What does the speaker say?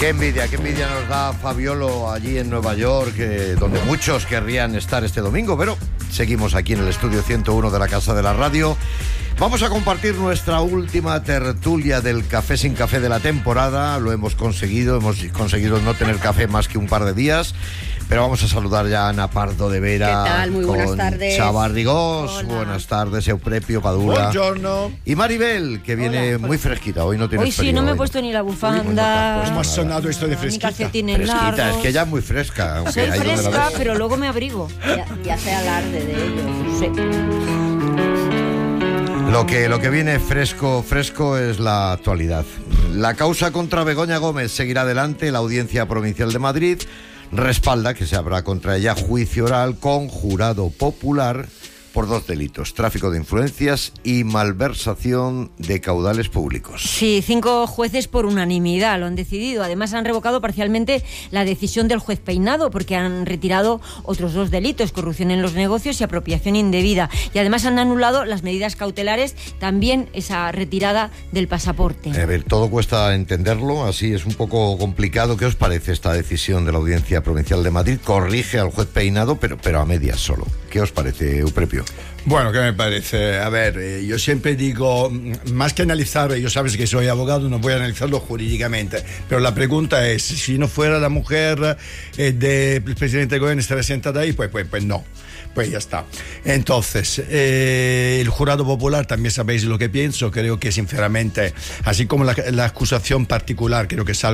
Qué envidia nos da Fabiolo allí en Nueva York, donde muchos querrían estar este domingo, pero seguimos aquí en el estudio 101 de la Casa de la Radio. Vamos a compartir nuestra última tertulia del Café sin Café de la temporada. Lo hemos conseguido no tener café más que un par de días. Pero vamos a saludar ya a Ana Pardo de Vera. ¿Qué tal? Muy buenas tardes. Chava Rigós. Hola. Buenas tardes, Euprepio Padula. Buongiorno. Y Maribel, que viene muy fresquita. Hoy no tiene frío. Hoy sí, no me he puesto ni la bufanda. ¿Cómo ha sonado esto de fresquita? Ni calcetines Fresquita, largos. es que ella es muy fresca. Aunque Soy ahí donde la fresca, ves. pero luego me abrigo. Ya se alarde de ello. Sí. Lo que viene fresco es la actualidad. La causa contra Begoña Gómez seguirá adelante. La Audiencia Provincial de Madrid respalda que se habrá contra ella juicio oral con jurado popular por 2 delitos: tráfico de influencias y malversación de caudales públicos. Sí, 5 jueces por unanimidad lo han decidido. Además han revocado parcialmente la decisión del juez Peinado porque han retirado otros 2 delitos: corrupción en los negocios y apropiación indebida. Y además han anulado las medidas cautelares, también esa retirada del pasaporte. A ver, todo cuesta entenderlo, así es un poco complicado. ¿Qué os parece esta decisión de la Audiencia Provincial de Madrid? Corrige al juez Peinado, pero a medias solo. ¿Qué os parece, Euprepio? Bueno, ¿qué me parece? A ver, yo siempre digo, más que analizar, yo sabes que soy abogado, no voy a analizarlo jurídicamente, pero la pregunta es, si no fuera la mujer del presidente Goyen estaría sentada ahí, pues no. Pues ya está. Entonces, el jurado popular, también sabéis lo que pienso. Creo que sinceramente, así como la acusación particular, creo que es algo